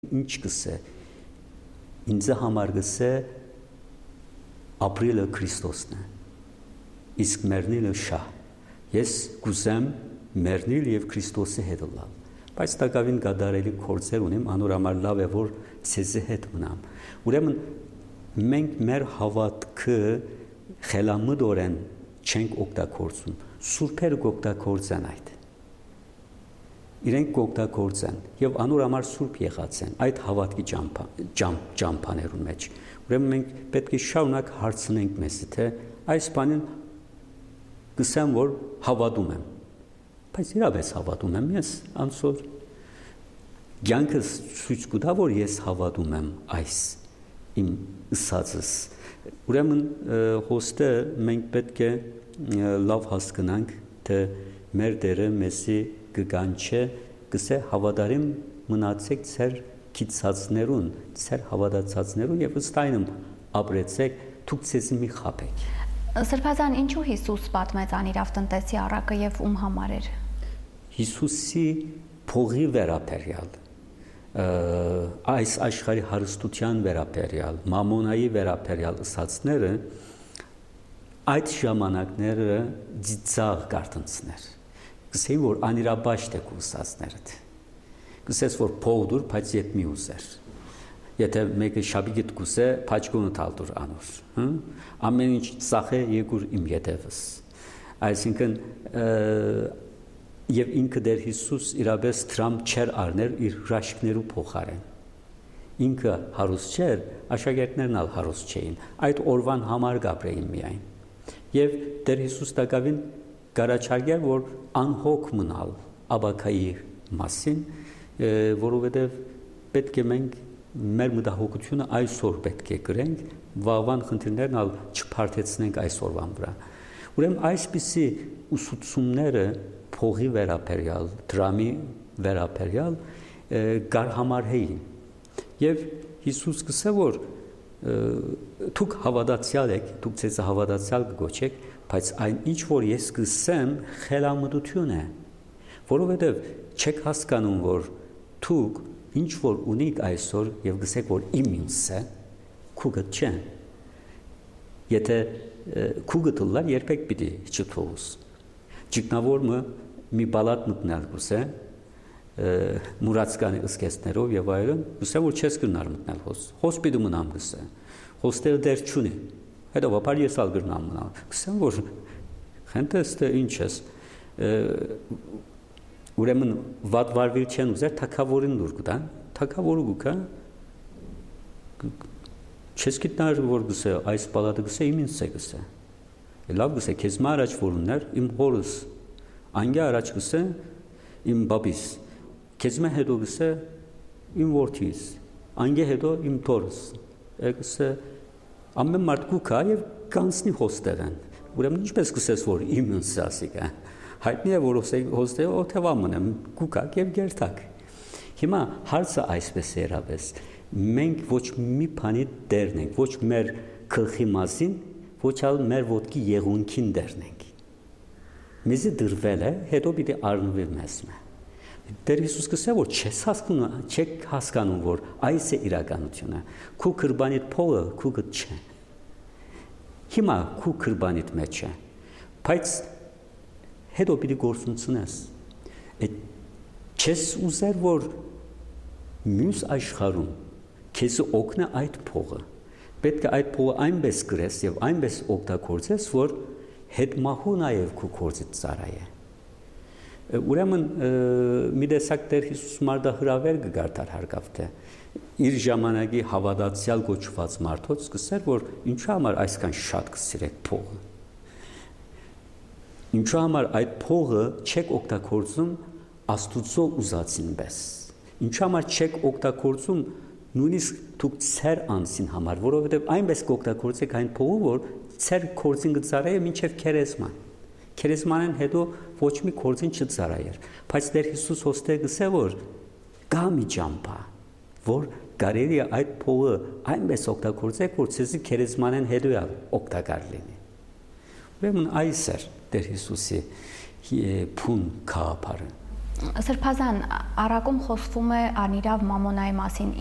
ինչ կսե ինձ համար գսե ապրելը Քրիստոսն է իսկ մեռնելը շահ ես կուզեմ մեռնել եւ Քրիստոսի հետ լինել բայց տակավին գադարելի կորձեր ունեմ անոր համար լավ է որ ցեզի հետ մնամ ուրեմն մենք մեր հավատքը խելամտորեն չենք օգտագործում սուրբերը կօգտագործեն այդ իրենք կօգտագործեն եւ անոր համար սուրբ եղած են այդ հավատքի ճամփաներուն մեջ ուրեմն մենք պետք է շարունակ հարցնենք մեզ թե այս բանին գսեմ որ հավատում եմ բայց իրավես հավատում եմ ես անսոր ցանկս ցույց կտա որ ես հավատում եմ այս իմ ըսածս ուրեմն հոստը մենք պետք է լավ հասկանանք թե մեր դերը մեզի գանչե գսե հավատարիմ մնացեք ծեր քիծածներուն ծեր հավատացածներուն եւ ըստ այնմ ապրեցեք դուք ցեզ մի խաբեք Սրբազան ինչու Հիսուս պատմեց անիրավ տնտեսի առակը եւ ում համար էր Հիսուսի փողի վերապերյալ այս աշխարհի հարստության վերապերյալ մամոնայի վերապերյալ ըսածները այդ ժամանակները ծիծաղ գարտընցներ Գսեի որ անիրաբաշտ է կուսածներդ Գսես որ փող դուր բայց ետ մի ուզեր Եթե մեկը շաբիգիտ կուսե փաչկոնը տալ դուր անոր ամեն ինչ սախե եկուր իմ յետևս այսինքն եւ ինքը դեր Հիսուս իրապես դրամ չեր առներ իր հրաշքներու փոխարեն ինքը հարուստ չէր աշակերտներն ալ հարուստ չէին այդ օրվան համար գաբրեին միայն եւ դեր Հիսուս տակավին Կարաչարգեր որ անհոգ մնալ աբակայի մասին որովհետև պետք է մենք մեր մտահոգությունը այսօր պետք է գրենք վաղվան խնդիրներն ալ չփարթեցնենք այսօրվան վրա ուրեմն այսպիսի ուսուցումները փողի վերապերյալ դրամի վերապերյալ գարհամարհեին եւ Հիսուս գսե որ դուք հավատացյալ եք դուք ցեզ հավատացյալ կգոչեք բայց այն ինչ որ ես կսեմ խելամտություն է որովհետև չեք հասկանում որ դուք ինչ որ ունիք այսօր եւ գսեք որ իմինս է քուգը չէ եթե քուգը դլար երբեք պիտի չթողուս ճգնավորը մի բալատ մտնել գուսե մուրացկանի ըսկեսներով եւ այլն գուսե որ չես գնար մտնել հոսպիտու մնամ գսե հոստել դեր չունի Հետո վապար ես ալ գրնամ մնալ գսեմ որ խենտես թե ինչ ես ուրեմն վատ վարվիլ չեն ուզեր թակավորին դուր կտան թակավորը գուկա չես գիտնար որ գսե այս պալատը գսե իմ ինձ է գսե լավ գսե քեզ մա առաջ որուններ իմ հորս անգե առաջ գսե իմ բաբիս քեզ մա հետո գսե իմ որդիս անգե հետո իմ թորս գսե ամեն մարդ գուկա եւ կանցնի հոստերեն ուրեմն ինչպես գսես որ իմ ինձ ասիկա հայտնի է որ հոստը օթևամն եմ գուկա եւ գերտակ հիմա հարցը այսպես է երավես մենք ոչ մի բանի դերն ենք ոչ մեր գլխի մասին ոչ ալ մեր ոտքի եղունքին դերն ենք մեզի դրվել է հետո պիտի առնվի մեզ Դեր Հիսուս գսե որ չեք հասկանում որ այս է իրականությունը քու կրբանիդ փողը քուգը չէ հիմա քու կրբանիդ մեջ է բայց հետո պիտի գործունցնես չես ուզեր որ մյուս աշխարհում քեզ օգնա այդ փողը պետք է այդ փողը այնպես գրես եւ այնպես օգտագործես որ հետ մահու նաեւ քու կորձից ծարայե Ուրեմն մի տեսակ Տեր Հիսուս մարդահրավեր կգարտար հարկավ թե իր ժամանակի հավատացյալ գոչված մարդոց սկսեր որ ինչու համար այսքան շատ կսիրեք փողը ինչու համար այդ փողը չեք օգտագործում Աստուծո ուզածին պես ինչու համար չեք օգտագործում նույնիսկ դուք ծեր անցին համար որովհետև այնպես կօգտագործեք այն փողը որ ծեր կորձին գծարեը մինչև քերեզման Քերեզմանեն հետո ոչ մի կորձին չծարայեր, բայց Տեր Հիսուս հոստե գսե որ կա մի ճամփա, որ կարելի է այդ փողը այնպես օգտագործեք, որ ցեզի քերեզմանեն հետո օգտակար լինի։ Ուրեմն այս էր Տեր Հիսուսի փուն քահապարը։ Սրբազան առակում խոսվում է անիրավ մամոնայի մասին։